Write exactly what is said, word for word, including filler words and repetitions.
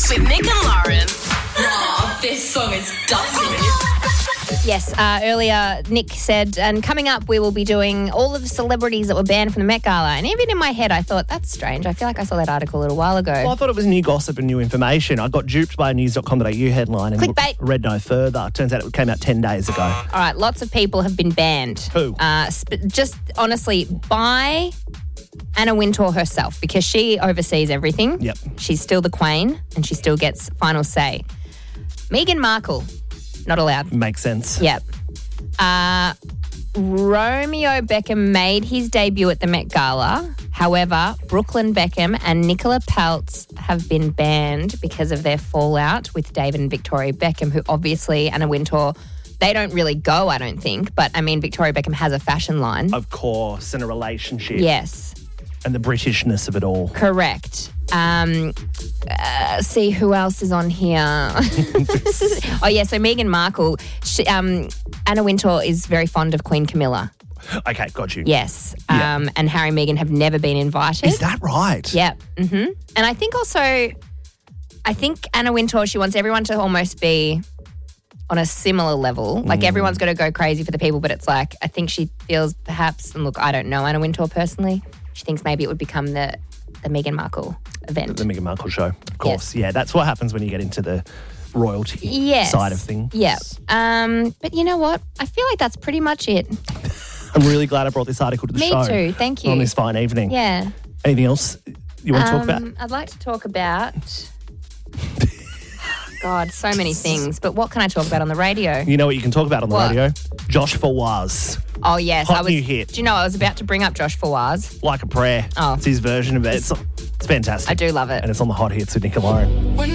with Nick and Lauren. Oh, this song is dusty. Yes, uh, earlier Nick said, and coming up we will be doing all of the celebrities that were banned from the Met Gala. And even in my head I thought, that's strange. I feel like I saw that article a little while ago. Well, I thought it was new gossip and new information. I got duped by a news dot com dot a u headline and Clickbait. read no further. Turns out it came out ten days ago. All right, lots of people have been banned. Who? Uh, sp- just honestly, by Anna Wintour herself, because she oversees everything. Yep. She's still the queen and she still gets final say. Meghan Markle, not allowed. Makes sense. Yep. Uh, Romeo Beckham made his debut at the Met Gala. However, Brooklyn Beckham and Nicola Peltz have been banned because of their fallout with David and Victoria Beckham, who obviously, Anna Wintour, they don't really go, I don't think. But, I mean, Victoria Beckham has a fashion line. Of course, in a relationship. Yes. And the Britishness of it all. Correct. Um, uh, see who else is on here. Oh, yeah, so Meghan Markle, she, um, Anna Wintour is very fond of Queen Camilla. Okay, got you. Yes. Yeah. Um, and Harry and Meghan have never been invited. Is that right? Yep. Mm-hmm. And I think also, I think Anna Wintour, she wants everyone to almost be on a similar level. Like Mm. everyone's got to go crazy for the people, but it's like, I think she feels perhaps, and look, I don't know Anna Wintour personally, she thinks maybe it would become the, the Meghan Markle event. The Meghan Markle show, of course. Yes. Yeah, that's what happens when you get into the royalty yes. side of things. Yeah. Um, but you know what? I feel like that's pretty much it. I'm really glad I brought this article to the Me show. too. Thank you. On this fine evening. Yeah. Anything else you want to talk Um, about? I'd like to talk about... God, so many things. But what can I talk about on the radio? You know what you can talk about on the What? radio? Josh Fawaz. Oh, yes. Hot I was, new hit. Do you know, I was about to bring up Josh Fawaz. Like a Prayer. Oh. It's his version of it. It's, it's fantastic. I do love it. And it's on the Hot Hits with Nick and Lauren. When